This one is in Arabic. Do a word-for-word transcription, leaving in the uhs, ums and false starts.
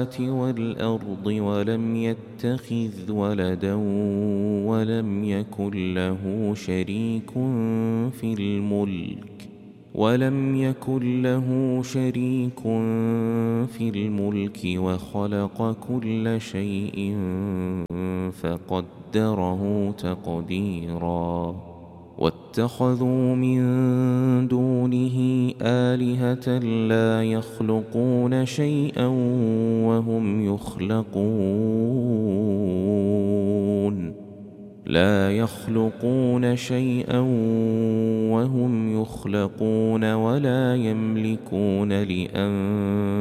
السماوات والأرض ولم يتخذ ولدا ولم يكن له شريك في الملك ولم يكن له شريك في الملك وخلق كل شيء فقدره تقديرا واتخذوا من دونه آلهة لا يخلقون شيئا وهم يخلقون لا يخلقون شيئا وهم يخلقون ولا يملكون لأنفسهم